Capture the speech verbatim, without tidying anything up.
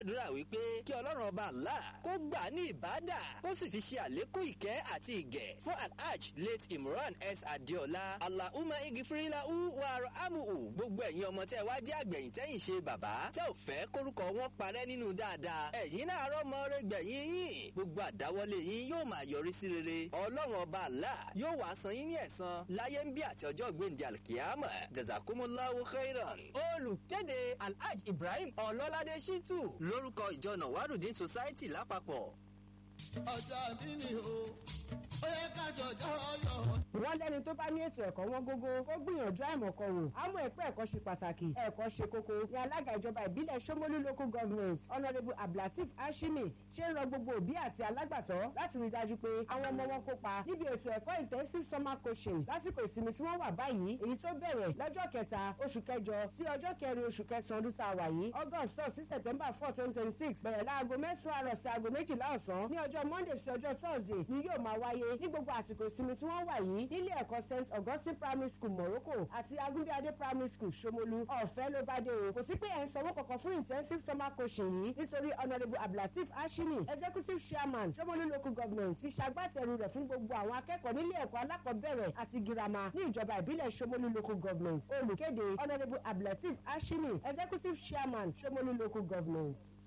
àdúrà wípé kí ọlọ́run ọba Allah kó gbà ní ìbádà kó sì fi ṣe àlékún ìkẹ́ àti ìgẹ̀ fún alhaj late Imran S Adeola Allahumma igifirila u wa arhamuhu. gbogbo ẹ̀yin ọmọ tẹ́ wá jẹ́ àgbẹ̀yìn tẹ́yìn ṣe bàbá tẹ́ ò fẹ́ kórúkọ wọn parẹ́ nínú dáadáa ẹ̀yin náà rọ́mọ rẹ gbẹ̀yìn yín gbogbo àdáwọlé yín yóò máa yọrí sí rere ọlọ́run ọba Allah yóò wá san yín ní ẹ̀san láyé ń bí àti ọjọ́ gbèǹde alkiyama jazakumullahu khairan. olùkéde alhaj Ibrahim Ọlọ́ládé Ṣítù lórúkọ ìjọ Nawarudeen Society lápapọ̀. ọjọ́ àbí ni o ó yẹ ká jọjọ́ ọyọ́. wọ́n lẹ́ni tó bá ní ètò ẹ̀kọ́ wọn gógó ó gbìyànjú àìmọ̀kan wò àmọ́ ẹ̀pẹ́ ẹ̀kọ́ ṣe pàtàkì ẹ̀kọ́ ṣe kókó ní alága ìjọba ìbílẹ̀ Ṣómólú local government honourable Abdulateef Hashimi ṣe ń rọ gbogbo òbí àti alágbàtọ́ láti rí dájú pé àwọn ọmọ wọn kópa níbi ètò ẹ̀kọ́ intensive summer coaching lásìkò ìsinmi tí wọ́n wà báyìí èyí tó bẹ̀rẹ̀ lọ́jọ́ kẹta oṣù kẹjọ sí ọjọ́ kẹrin oṣù kẹsàn-án ọdún tá a wà yìí August four sí September four twenty twenty six bẹ̀rẹ̀ láago mẹ́sàn-án àárọ̀ sí aago méjìlá ọ̀sán ní ọjọ́ Monday sí ọjọ́ Thursday ni yóò máa wáyé ní gbogbo àsìkò ìsinmi tí wọ́n wà yìí nílé ẹ̀kọ́ Saint Augustine Primary School Morocco àti Agunbíadé Primary School Ṣómólú ọ̀fẹ́ ló bá dé o kò sí pé ẹ̀ ń sanwó kankan fún intensive summer coaching yìí nítorí honourable Abdulateef Hashimi executive chairman Ṣómólú local government ti ṣagbátẹrù rẹ̀ fún gbogbo àwọn akẹ́kọ̀ọ́ nílé ẹ̀kọ́ alákọ̀ọ́bẹ̀rẹ̀ àti girama ní ìjọba ìbílẹ̀ Ṣómólú local government olùkéde honourable Abdulateef Hashimi executive chairman Ṣómólú local government.